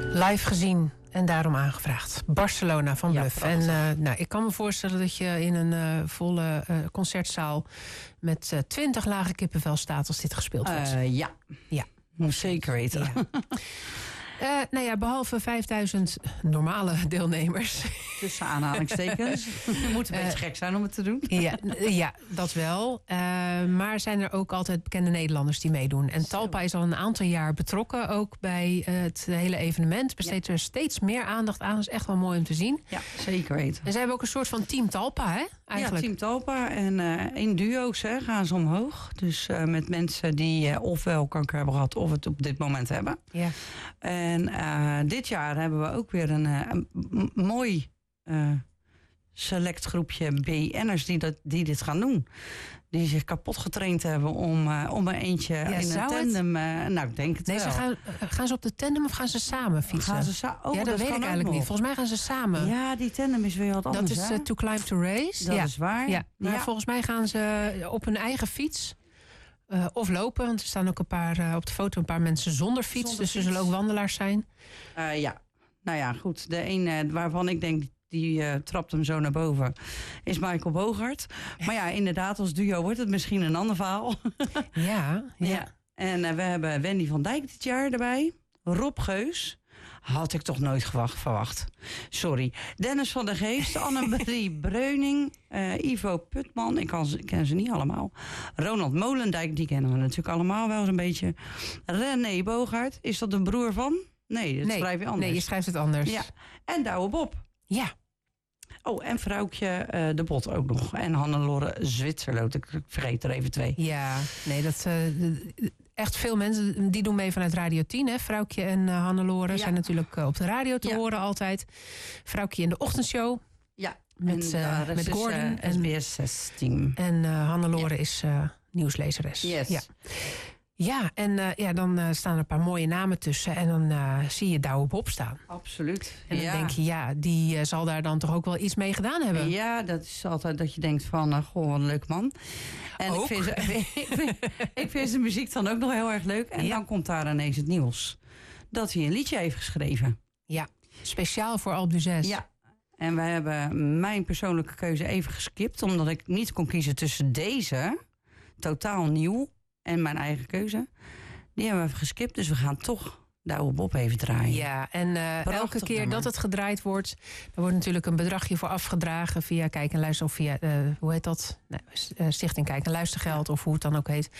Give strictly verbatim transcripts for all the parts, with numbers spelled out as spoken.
Live gezien en daarom aangevraagd. Barcelona van Bluff. Ja, en uh, nou, ik kan me voorstellen dat je in een uh, volle uh, concertzaal met uh, twintig lage kippenvel staat als dit gespeeld wordt. Uh, ja. ja, moet zeker weten. Ja. Uh, nou ja, behalve vijfduizend normale deelnemers. Tussen aanhalingstekens. Je moet een beetje uh, gek zijn om het te doen. Ja, ja dat wel. Uh, maar zijn er ook altijd bekende Nederlanders die meedoen. En Talpa is al een aantal jaar betrokken ook bij uh, het hele evenement. Besteedt ja. er steeds meer aandacht aan. Dat is echt wel mooi om te zien. Ja, zeker weten. En zij hebben ook een soort van Team Talpa, hè? Eigenlijk. Ja, Team Talpa. En uh, in duo's hè, gaan ze omhoog. Dus uh, met mensen die uh, ofwel kanker hebben gehad of het op dit moment hebben. Ja. En uh, dit jaar hebben we ook weer een, uh, een m- mooi uh, select groepje B N'ers die, dat, die dit gaan doen. Die zich kapot getraind hebben om, uh, om er eentje ja, in een tandem... Uh, nou, ik denk het nee, wel. Ze gaan, gaan ze op de tandem of gaan ze samen fietsen? Gaan ze sa- oh, ja, dat, dat weet ik eigenlijk nog. niet. Volgens mij gaan ze samen. Ja, die tandem is weer wat anders. Dat is uh, To Climb to Race. Dat ja. is waar. Ja. Maar ja. volgens mij gaan ze op hun eigen fiets... Uh, of lopen, want er staan ook een paar uh, op de foto een paar mensen zonder fiets. Zonder dus er zullen ook wandelaars zijn. Uh, ja, nou ja, goed. De een uh, waarvan ik denk, die uh, trapt hem zo naar boven, is Michael Bogart. Maar ja, inderdaad, als duo wordt het misschien een ander verhaal. ja, ja. ja. En uh, we hebben Wendy van Dijk dit jaar erbij. Rob Geus. Had ik toch nooit gewacht, verwacht. Sorry. Dennis van der Geest, Annemarie Breuning, uh, Ivo Putman. Ik, kan ze, ik ken ze niet allemaal. Ronald Molendijk, die kennen we natuurlijk allemaal wel zo'n beetje. René Bogaert, is dat de broer van? Nee, dat nee, schrijf je anders. Nee, je schrijft het anders. Ja. En Douwe Bob. Ja. Oh, en vrouwtje uh, De Bot ook nog. En Hannelore Zwitserloot. Ik vergeet er even twee. Ja, nee, dat... Uh, echt veel mensen, die doen mee vanuit Radio tien. Hè? Vrouwtje en uh, Hannelore ja. zijn natuurlijk uh, op de radio te ja. horen altijd. Vrouwtje in de ochtendshow. Ja, met, uh, met is, Gordon. Uh, en S B S zes team. En uh, Hannelore ja. is uh, nieuwslezeres. Yes. Ja. Ja, en uh, ja, dan uh, staan er een paar mooie namen tussen. En dan uh, zie je Douwe Bob staan. Absoluut. En dan ja. denk je, ja, die uh, zal daar dan toch ook wel iets mee gedaan hebben. Ja, dat is altijd dat je denkt van, uh, goh, wat een leuk man. En ik vind, ik, vind, ik vind zijn muziek dan ook nog heel erg leuk. En ja. dan komt daar ineens het nieuws. Dat hij een liedje heeft geschreven. Ja, speciaal voor Alpe d'Huez. Ja. En we hebben mijn persoonlijke keuze even geskipt. Omdat ik niet kon kiezen tussen deze, totaal nieuw, en mijn eigen keuze. Die hebben we even geskipt, dus we gaan toch Douwe Bob even draaien. Ja, en uh, elke keer nummer. dat het gedraaid wordt, er wordt natuurlijk een bedragje voor afgedragen via Kijk en Luister of via, uh, hoe heet dat? Nee, Stichting Kijk en Luistergeld of hoe het dan ook heet.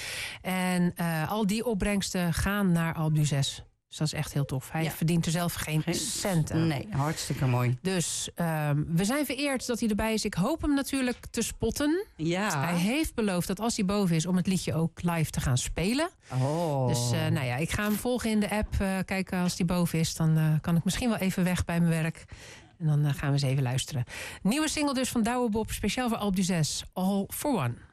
En uh, al die opbrengsten gaan naar Alpe d'Huez. Dus dat is echt heel tof. Hij ja. verdient er zelf geen, geen cent aan. Nee, hartstikke mooi. Dus um, we zijn vereerd dat hij erbij is. Ik hoop hem natuurlijk te spotten. Ja. Hij heeft beloofd dat als hij boven is om het liedje ook live te gaan spelen. Oh. Dus uh, nou ja, ik ga hem volgen in de app. Uh, kijken als hij boven is, dan uh, kan ik misschien wel even weg bij mijn werk. En dan uh, gaan we eens even luisteren. Nieuwe single dus van Douwe Bob, speciaal voor Alpe d'Huez. All for One.